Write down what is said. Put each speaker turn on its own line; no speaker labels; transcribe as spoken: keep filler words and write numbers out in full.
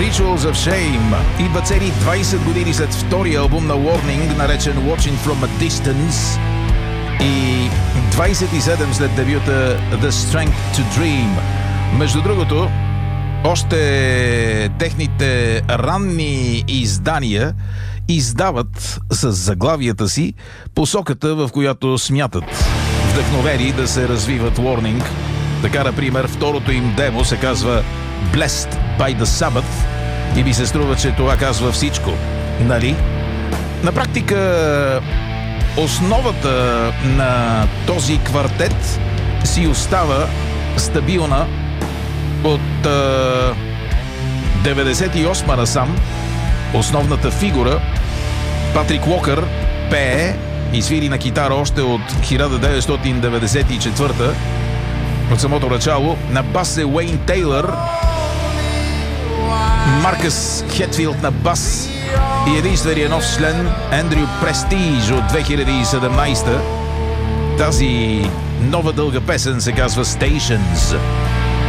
Rituals of Shame идва цели двайсет години след втория албум на Warning, наречен Watching from a Distance, и двайсет и седем след дебюта The Strength to Dream. Между другото, още техните ранни издания издават с заглавията си посоката, в която смятат вдъхновени да се развиват Warning. Така, например, второто им демо се казва Blessed by the Sabbath и ми се струва, че това казва всичко, нали? На практика основата на този квартет си остава стабилна от а, деветдесет и осма насам. Основната фигура Патрик Уокър пее и свири на китара още от хиляда деветстотин деветдесет и четвърта. От самото начало на бас е Уейн Тейлър, Маркъс Хетфилд на бас и единствения нов член Ендрю Престиж от две хиляди и седемнайсета. Тази нова дълга песен се казва Stations.